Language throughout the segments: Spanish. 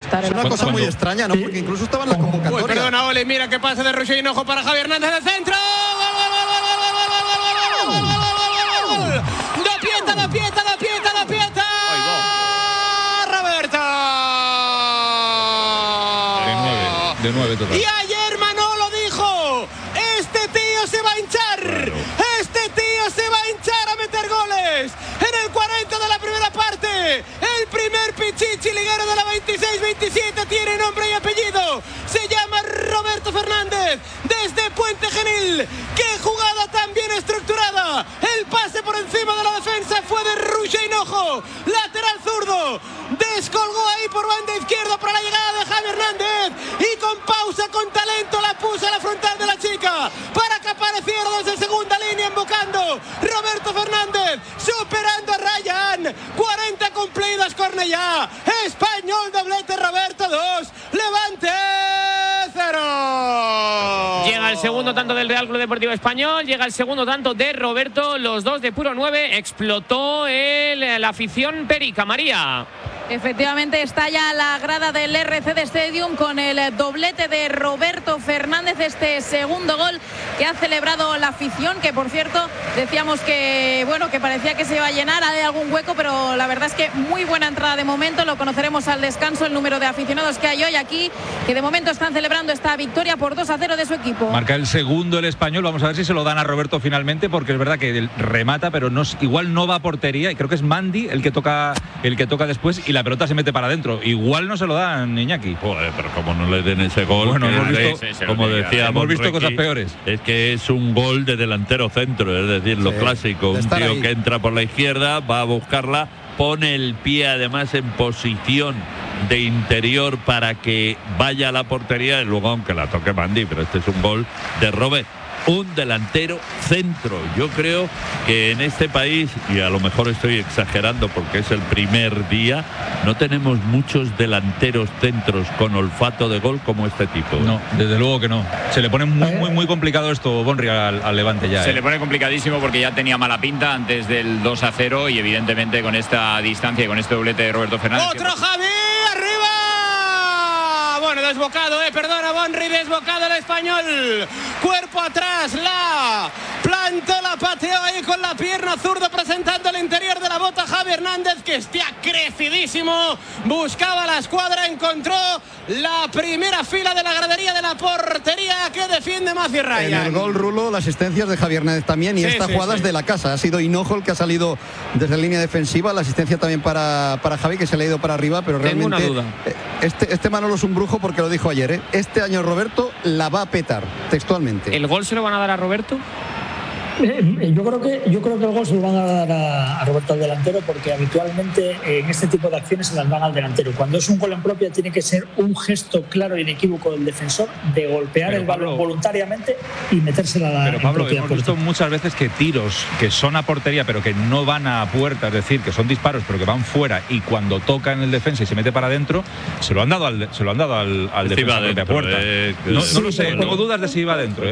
estar. Es una cosa muy extraña, ¿no? Porque incluso estaba en la convocatoria. Perdona, Ole, mira qué pasa de Roger Hinojo para Javi Hernández del centro. Da pieta. Roberto. De 9 total. Y ayer Manolo dijo, este tío se va a hinchar. Claro. Este tío se va a hinchar a meter goles. En el 40 de la primera parte, el primer pichichi liguero de la 26-27 tiene nombre y apellido. Se llama Roberto Fernández, desde Puente Genil. ¡Qué jugada tan bien estructurada! El pase por encima de la defensa fue de Roger Hinojo, lateral zurdo. Descolgó ahí por banda izquierda para la llegada de Javi Hernández. Y con pausa, con talento, la puso a la frontal de la chica para que apareciera desde segunda línea invocando Roberto Fernández, superando a Ryan. 40 cumplidas, Cornellá. Español, doblete, Roberto 2, Levante 0. Llega el segundo tanto del Real Club Deportivo Español, llega el segundo tanto de Roberto, los dos de puro 9. Explotó la afición perica, María. Efectivamente, está ya la grada del RCD Stadium con el doblete de Roberto Fernández, este segundo gol que ha celebrado la afición, que por cierto decíamos que que parecía que se iba a llenar, hay algún hueco, pero la verdad es que muy buena entrada de momento. Lo conoceremos al descanso, el número de aficionados que hay hoy aquí, que de momento están celebrando esta victoria por 2-0 de su equipo. Marca el segundo el Español, vamos a ver si se lo dan a Roberto finalmente, porque es verdad que remata, pero igual no va a portería, y creo que es Mandy el que toca después, y la pelota se mete para adentro. Igual no se lo dan, Iñaki. Joder, pero como no le den ese gol, bueno, hemos visto cosas peores. Es que es un gol de delantero centro, es decir, lo clásico, un tío ahí que entra por la izquierda, va a buscarla, pone el pie además en posición de interior para que vaya a la portería, y luego aunque la toque Mandy, pero este es un gol de Robert. Un delantero centro. Yo creo que en este país, y a lo mejor estoy exagerando porque es el primer día, no tenemos muchos delanteros centros con olfato de gol como este tipo. No, desde luego que no. Se le pone muy complicado esto, Bonri, al Levante ya. Se le pone complicadísimo porque ya tenía mala pinta antes del 2-0 y evidentemente con esta distancia y con este doblete de Roberto Fernández. ¡Otro Javi! ¡Arriba! Bueno, desbocado, perdona, Bonri, desbocado el Español. Cuerpo atrás, la plantó, la pateó ahí con la pierna zurda, presentando el interior de la bota Javi Hernández, que está crecidísimo. Buscaba la escuadra, encontró la primera fila de la gradería de la portería que defiende Matthew Ryan. En el gol, Rulo, las asistencias de Javi Hernández también, y esta jugada es de la casa. Ha sido Hinojo el que ha salido desde la línea defensiva. La asistencia también para Javi, que se le ha ido para arriba, pero realmente tengo una duda. Este Manolo es un brujo, porque lo dijo ayer, Este año Roberto la va a petar, textualmente. ¿El gol se lo van a dar a Roberto? Yo creo que el gol se lo van a dar a Roberto, al delantero, porque habitualmente en este tipo de acciones se las dan al delantero. Cuando es un gol en propia tiene que ser un gesto claro e inequívoco del defensor de golpear el balón voluntariamente y metérsela a la Pero Pablo, hemos puerta. visto muchas veces que tiros que son a portería pero que no van a puerta, es decir, que son disparos pero que van fuera, y cuando tocan el defensa y se mete para adentro, se lo han dado al defensa de puerta. No lo sé, tengo dudas de si iba adentro.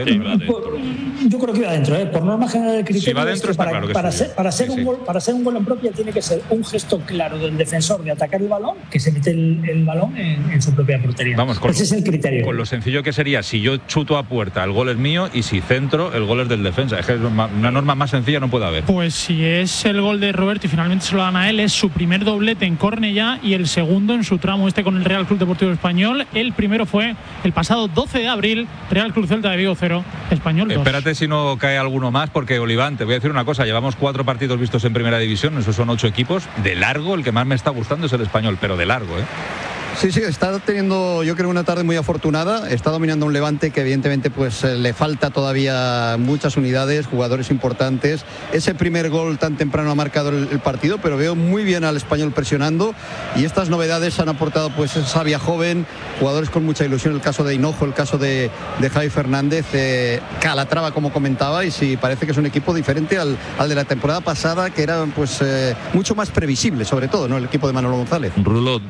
Yo creo que iba adentro, por norma general del criterio. Si va adentro, está claro que para ser un gol en propia tiene que ser un gesto claro del defensor de atacar el balón, que se mete el balón en su propia portería. Vamos, ese es el criterio. Con lo sencillo que sería, si yo chuto a puerta, el gol es mío, y si centro, el gol es del defensa. Es que una norma más sencilla no puede haber. Pues si es el gol de Roberto y finalmente se lo dan a él, es su primer doblete en Cornellá y el segundo en su tramo con el Real Club Deportivo Español. El primero fue el pasado 12 de abril, Real Club Celta de Vigo 0, Español 2. Espérate si no cae alguno más, porque Oliván, te voy a decir una cosa, llevamos 4 partidos vistos en primera división, esos son 8 equipos, de largo el que más me está gustando es el Español, pero de largo, Sí, está teniendo, yo creo, una tarde muy afortunada. Está dominando un Levante que evidentemente pues le falta todavía muchas unidades, jugadores importantes. Ese primer gol tan temprano ha marcado el partido, pero veo muy bien al Español presionando, y estas novedades han aportado pues savia joven, jugadores con mucha ilusión, el caso de Hinojo, el caso de Javi Fernández, Calatrava, como comentaba, y sí, parece que es un equipo diferente al de la temporada pasada, que era pues mucho más previsible, sobre todo, ¿no?, el equipo de Manolo González. Rulo,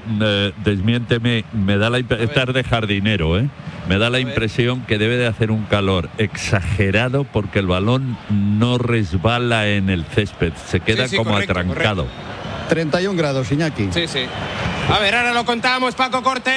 me da la estar de jardinero, me da la impresión que debe de hacer un calor exagerado, porque el balón no resbala en el césped, se queda como atrancado. 31 grados, Iñaki. Sí. A ver, ahora lo contamos, Paco Cortés.